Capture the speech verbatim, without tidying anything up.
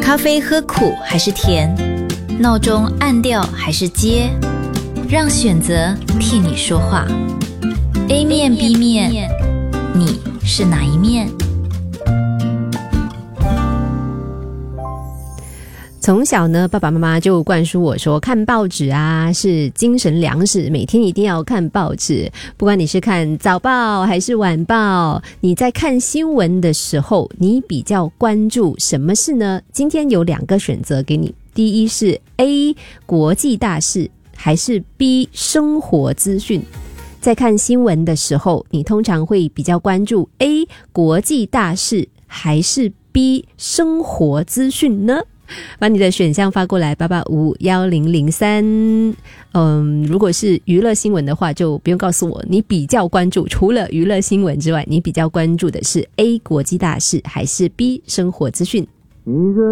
咖啡喝苦还是甜？闹钟按掉还是接？让选择替你说话。A 面 B 面，你是哪一面？ 从小呢，爸爸妈妈就灌输我说，看报纸啊是精神粮食，每天一定要看报纸。不管你是看早报还是晚报，你在看新闻的时候，你比较关注什么事呢？今天有两个选择给你，第一是 A 国际大事，还是 B 生活资讯。在看新闻的时候，你通常会比较关注 A 国际大事，还是 B 生活资讯呢？把你的选项发过来八八五一零零三。嗯，如果是娱乐新闻的话，就不用告诉我你比较关注，除了娱乐新闻之外，你比较关注的是 A 国际大事还是 B 生活资讯。